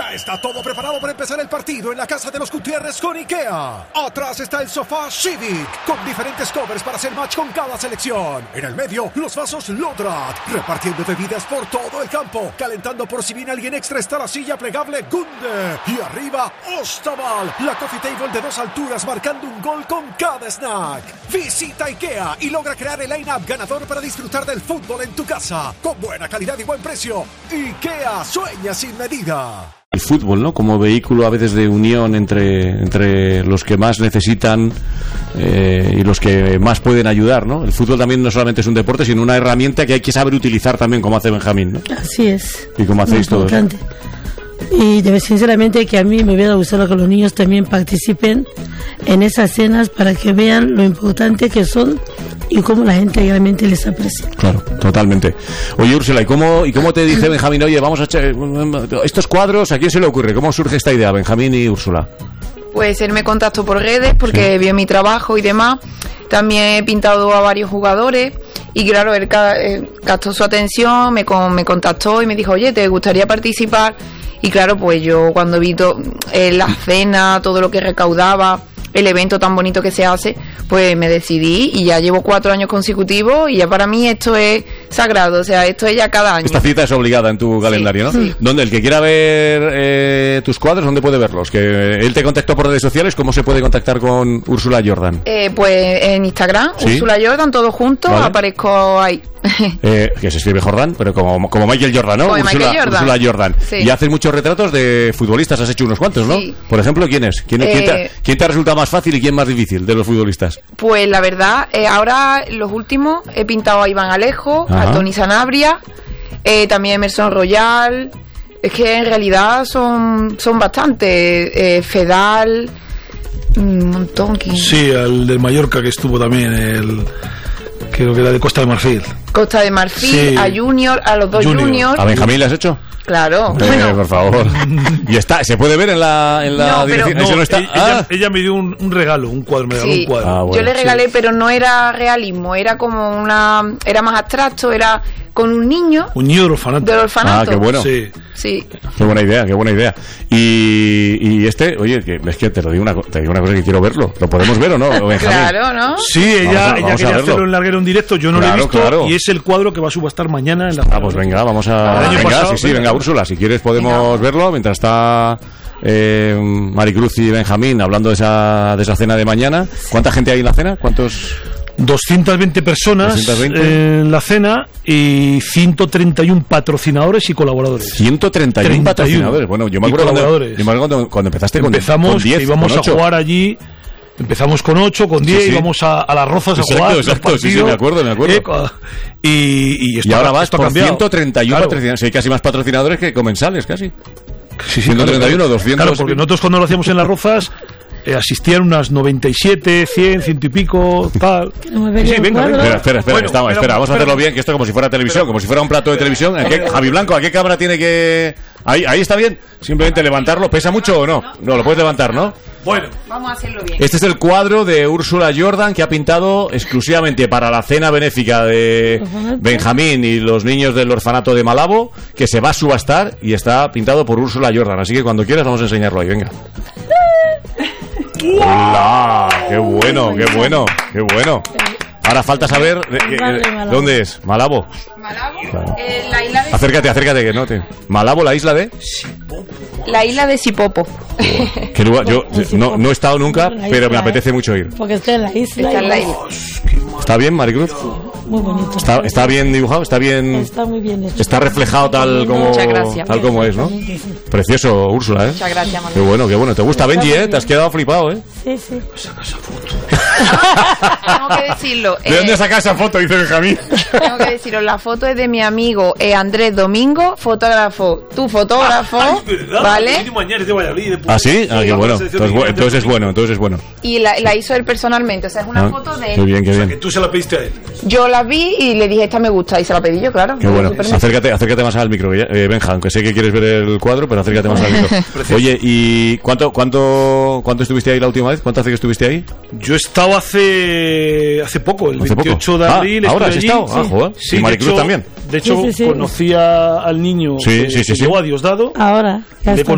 Ya está todo preparado para empezar el partido en la casa de los Gutiérrez con IKEA. Atrás está el sofá Civic, con diferentes covers para hacer match con cada selección. En el medio, los vasos Lodrat, repartiendo bebidas por todo el campo. Calentando por si viene alguien extra está la silla plegable Gunde. Y arriba, Ostaval, la coffee table de 2 alturas marcando un gol con cada snack. Visita IKEA y logra crear el line-up ganador para disfrutar del fútbol en tu casa. Con buena calidad y buen precio. IKEA, sueña sin medida. El fútbol, ¿no? Como vehículo a veces de unión entre los que más necesitan y los que más pueden ayudar, ¿no? El fútbol también no solamente es un deporte, sino una herramienta que hay que saber utilizar también, como hace Benjamín, ¿no? Así es. Y como hacéis todos, ¿no? Y sinceramente que a mí me hubiera gustado que los niños también participen en esas cenas para que vean lo importante que son y cómo la gente realmente les aprecia. Claro, totalmente. Oye, Úrsula, ¿y cómo te dice Benjamín? Oye, vamos a echar estos cuadros, ¿a quién se le ocurre? ¿Cómo surge esta idea, Benjamín y Úrsula? Pues él me contactó por redes porque vio mi trabajo y demás. También he pintado a varios jugadores y claro, él captó su atención, me contactó y me dijo, oye, ¿te gustaría participar? Y claro, pues yo cuando vi la cena, todo lo que recaudaba, el evento tan bonito que se hace, pues me decidí y ya llevo 4 años consecutivos y ya para mí esto es sagrado, o sea, esto es ya cada año. Esta cita es obligada en tu calendario, ¿no? Sí. ¿Dónde? El que quiera ver tus cuadros, ¿dónde puede verlos? Que él te contactó por redes sociales, ¿cómo se puede contactar con Úrsula Jordan? Pues en Instagram, ¿sí? Úrsula Jordan, todo junto, ¿vale? Aparezco ahí. Que se escribe Jordan, pero como Michael Jordan, ¿no? Úrsula Jordan. Sí. Y haces muchos retratos de futbolistas, has hecho unos cuantos, ¿no? Sí. Por ejemplo, ¿quién te ha resultado más fácil y quién más difícil de los futbolistas? Pues la verdad, ahora los últimos he pintado a Iván Alejo, a Tony Sanabria, también Emerson Royal. Es que en realidad son bastantes. Fedal, un montón. Sí, el de Mallorca que estuvo también, creo que era de Costa de Marfil. Costa de Marfil, sí. A Junior, a los dos Juniors. ¿A Benjamín le has hecho? Claro. Bueno. Por favor. ¿Y se puede ver en la dirección? Pero, no está. Ella me dio un regalo, un cuadro, me regaló un cuadro. Bueno, yo le regalé, pero no era realismo, era como era más abstracto, era con un niño. Un niño del orfanato. Del orfanato. Qué bueno. Sí. Qué buena idea. Y oye, es que te digo una cosa que quiero verlo. ¿Lo podemos ver o no, Benjamín? Claro, ¿no? Sí, ella quería hacerlo en larguero en directo, yo no lo he visto. Claro. Y es el cuadro que va a subastar mañana en la pues venga, vamos a... Venga, Úrsula, si quieres podemos verlo mientras está Maricruz y Benjamín hablando de esa cena de mañana. ¿Cuánta gente hay en la cena? ¿Cuántos...? 220 personas 220. En la cena y 131 patrocinadores y colaboradores. 131 patrocinadores. Bueno, yo me acuerdo cuando empezaste empezamos 10, que íbamos a jugar allí. Empezamos con 8, con 10, íbamos a las Rozas a jugar. Exacto, sí, me acuerdo. Y ahora vas por 131 patrocinadores. Hay casi más patrocinadores que comensales, casi. Sí, 131, 200. Claro, porque nosotros cuando lo hacíamos en las Rozas asistían unas 97, 100, 100 y pico, tal. Sí, venga. Espera, vamos a hacerlo bien, que esto como si fuera televisión, como si fuera un plato de televisión. Javi Blanco, ¿a qué cámara tiene que...? Ahí está bien, simplemente levantarlo. ¿Pesa mucho o no? No, lo puedes levantar, ¿no? Bueno, vamos a hacerlo bien. Este es el cuadro de Úrsula Jordan que ha pintado exclusivamente para la cena benéfica de Benjamín y los niños del orfanato de Malabo, que se va a subastar y está pintado por Úrsula Jordan. Así que cuando quieras vamos a enseñarlo ahí, venga. ¡Hola! ¡Qué bueno! Ahora falta saber dónde es. Malabo. Claro. La isla de... Acércate que no te... Malabo, la isla de La isla de Sipopo. ¿Qué lugar? Yo no he estado nunca, pero me apetece mucho ir. Porque está en la isla. ¿Está bien, Maricruz? Muy bonito. ¿Está bien dibujado? ¿Está muy bien hecho. Está reflejado tal como es, ¿no? Precioso, Úrsula, ¿eh? Muchas gracias, Manuel. Qué bueno. ¿Te gusta Benji, Te has quedado flipado, ¿eh? Sí. Tengo que decirlo. ¿De dónde sacas esa foto? Dice Benjamín. Tengo que decirlo. La foto es de mi amigo Andrés Domingo, fotógrafo. Tu fotógrafo, ¿vale? ¿Ah, sí? Qué bueno. Entonces es bueno. Y la hizo él personalmente. O sea, es una foto de él. Qué bien. O sea, que tú se la pediste a él. Yo la vi y le dije, esta me gusta, y se la pedí yo, claro. Qué bueno. Acércate más al micro, Benja, aunque sé que quieres ver el cuadro, pero acércate más al micro. Oye, ¿y cuánto estuviste ahí la última vez? ¿Cuánto hace que estuviste ahí? Yo he estado hace poco, el 28 de abril. ¿Ahora has estado? Joder. Sí, y Maricruz también. De hecho, conocí al niño que llegó a Diosdado. Ahora, ya está.